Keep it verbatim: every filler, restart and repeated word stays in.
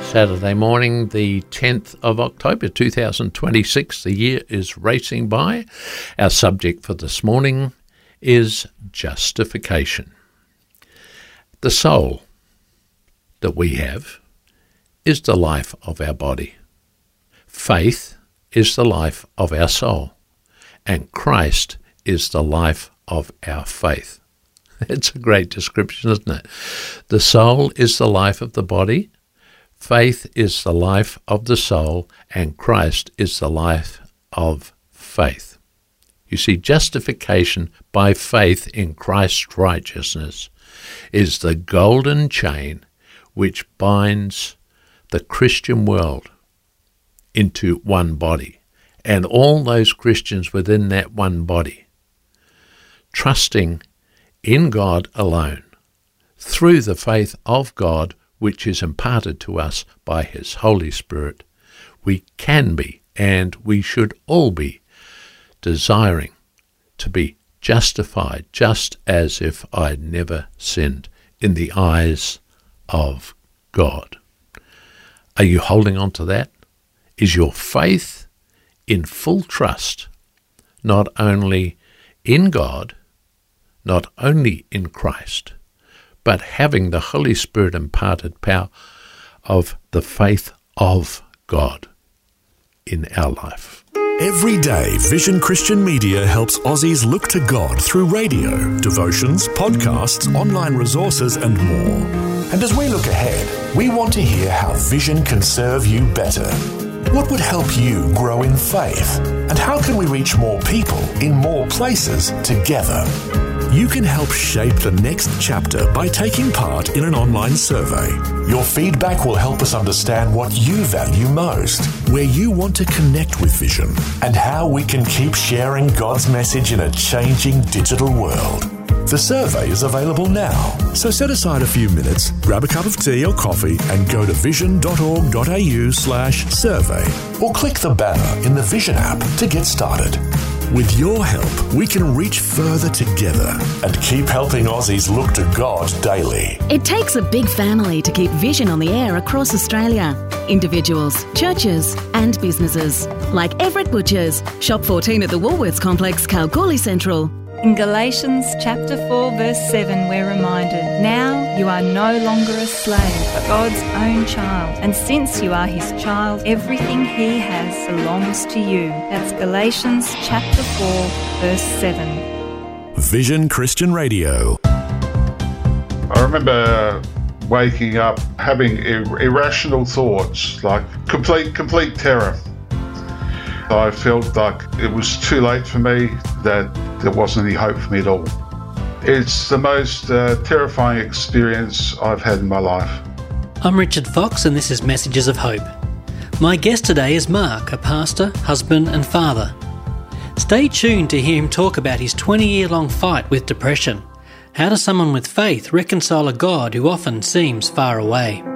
Saturday morning, the tenth of October two thousand twenty-six. The year is racing by. Our subject for this morning is justification. The soul that we have is the life of our body. Faith is the life of our soul, and Christ is the life of our faith. It's a great description, isn't it? The soul is the life of the body, faith is the life of the soul, and Christ is the life of faith. You see, justification by faith in Christ's righteousness is the golden chain which binds the Christian world into one body, and all those Christians within that one body, trusting in God alone, through the faith of God which is imparted to us by His Holy Spirit, we can be, and we should all be, desiring to be justified just as if I'd never sinned in the eyes of God. Are you holding on to that? Is your faith in full trust, not only in God, not only in Christ, but having the Holy Spirit imparted power of the faith of God in our life? Every day, Vision Christian Media helps Aussies look to God through radio, devotions, podcasts, online resources and more. And as we look ahead, we want to hear how Vision can serve you better. What would help you grow in faith? And how can we reach more people in more places together? You can help shape the next chapter by taking part in an online survey. Your feedback will help us understand what you value most, where you want to connect with Vision, and how we can keep sharing God's message in a changing digital world. The survey is available now. So set aside a few minutes, grab a cup of tea or coffee and go to vision.org.au slash survey. Or click the banner in the Vision app to get started. With your help, we can reach further together and keep helping Aussies look to God daily. It takes a big family to keep Vision on the air across Australia. Individuals, churches and businesses. Like Everett Butchers, Shop fourteen at the Woolworths Complex, Kalgoorlie Central. In Galatians chapter four verse seven we're reminded, now you are no longer a slave, but God's own child. And since you are His child, everything He has belongs to you. That's Galatians chapter four verse seven. Vision Christian Radio. I remember waking up having ir- irrational thoughts, like complete, complete terror. I felt like it was too late for me, that there wasn't any hope for me at all. It's the most uh, terrifying experience I've had in my life. I'm Richard Fox and this is Messages of Hope. My guest today is Mark, a pastor, husband and father. Stay tuned to hear him talk about his twenty-year-long fight with depression. How does someone with faith reconcile a God who often seems far away?